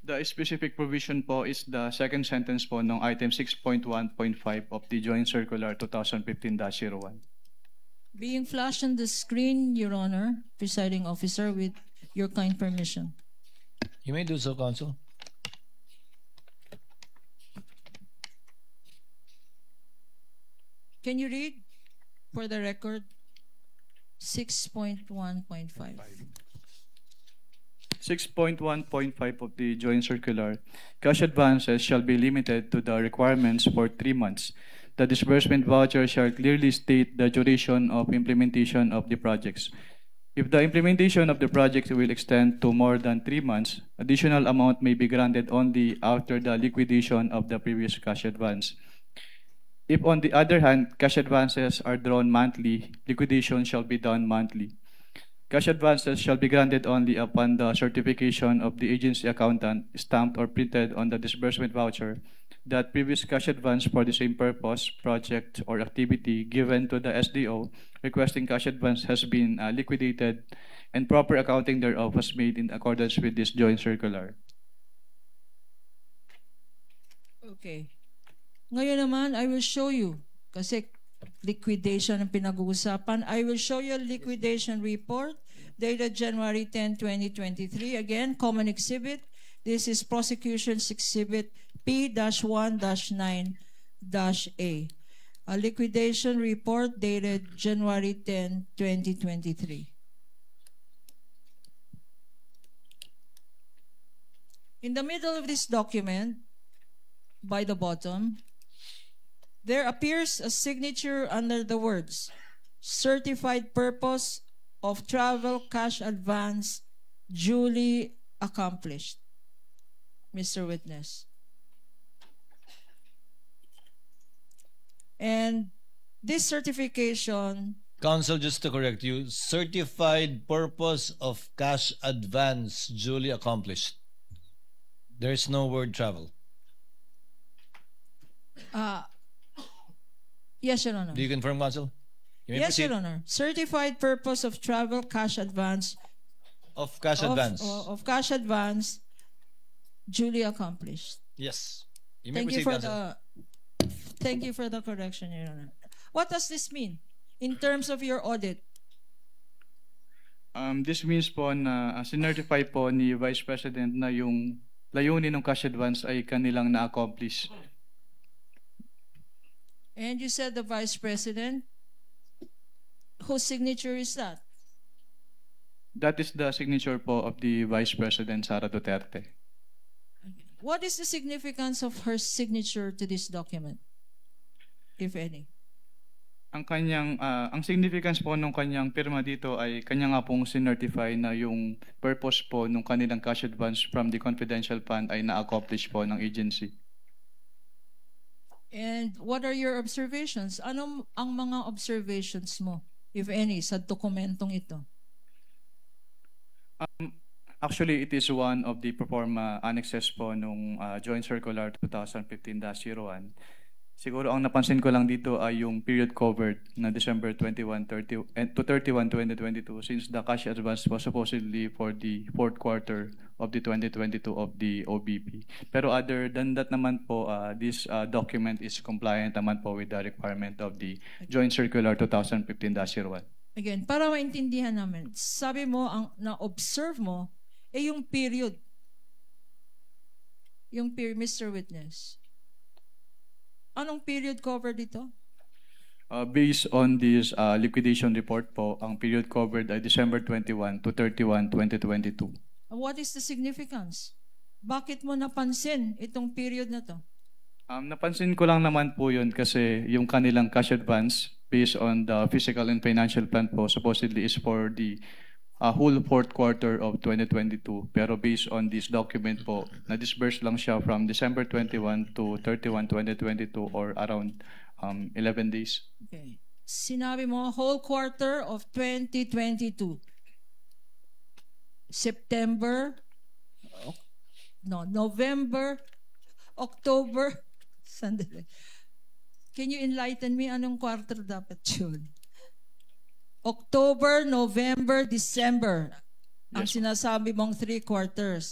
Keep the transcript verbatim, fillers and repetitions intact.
The specific provision po is the second sentence po ng item six point one point five of the Joint Circular twenty fifteen dash zero one. Being flashed on the screen, Your Honor, presiding officer, with your kind permission. You may do so, Counsel. Can you read, for the record, six point one point five? six point one point five of the Joint Circular, cash advances shall be limited to the requirements for three months. The disbursement voucher shall clearly state the duration of implementation of the projects. If the implementation of the project will extend to more than three months, additional amount may be granted only after the liquidation of the previous cash advance. If, on the other hand, cash advances are drawn monthly, liquidation shall be done monthly. Cash advances shall be granted only upon the certification of the agency accountant stamped or printed on the disbursement voucher that previous cash advance for the same purpose, project, or activity given to the S D O requesting cash advance has been uh, liquidated and proper accounting thereof was made in accordance with this joint circular. Okay. Ngayon naman, I will show you, kasi liquidation ang pinag-uusapan. I will show you a liquidation report dated January tenth, twenty twenty-three. Again, common exhibit. This is prosecution's exhibit P one nine A. A liquidation report dated January tenth, twenty twenty-three. In the middle of this document, by the bottom, there appears a signature under the words, certified purpose of travel cash advance duly accomplished. Mister Witness. And this certification... Counsel, just to correct you, certified purpose of cash advance duly accomplished. There's no word travel. Uh, yes, Your Honor. Do you confirm, Counsel? You may Yes, proceed. Your Honor. Certified purpose of travel cash advance Of cash of, advance. Of, of cash advance duly accomplished. Yes. You may Thank you proceed, for Counsel. the thank you for the correction, Your Honor. What does this mean in terms of your audit? Um, this means po na uh, sinertify po ni Vice President na yung layunin ng cash advance ay kanilang na-accomplish. And you said the Vice President, whose signature is that? That is the signature po of the Vice President Sara Duterte. What is the significance of her signature to this document, if any? Ang kanyang uh, ang significance po ng kanyang pirma dito ay kanya nga pong sinertify na yung purpose po ng kanilang cash advance from the confidential fund ay na-accomplish po ng agency. And what are your observations? Ano ang mga observations mo, if any, sa dokumentong ito? Um, actually, it is one of the proforma annexes po nung uh, Joint Circular twenty fifteen dash zero one. Siguro ang napansin ko lang dito ay yung period covered na December twenty-first to thirty-first, twenty twenty-two since the cash advance was supposedly for the fourth quarter of the twenty twenty-two of the O B P. Pero other than that naman po, uh, this uh, document is compliant naman po with the requirement of the Joint Circular twenty fifteen dash zero one. Again, para maintindihan namin, sabi mo, ang na-observe mo, eh yung period. Yung period, Mister Witness. Anong period covered dito? Uh, based on this uh, liquidation report po, ang period covered ay December twenty-first to thirty-first, twenty twenty-two. What is the significance? Bakit mo napansin itong period na to? Um, napansin ko lang naman po yun kasi yung kanilang cash advance based on the fiscal and financial plan po supposedly is for the uh, whole fourth quarter of twenty twenty-two. Pero based on this document po, na-disburse lang siya from December twenty-first to thirty-first, twenty twenty-two or around um, eleven days. Okay. Sinabi mo, whole quarter of twenty twenty-two. September, no, November, October, sandali. Can you enlighten me anong quarter dapat yun? October, November, December. Ang Yes. sinasabi mong three quarters.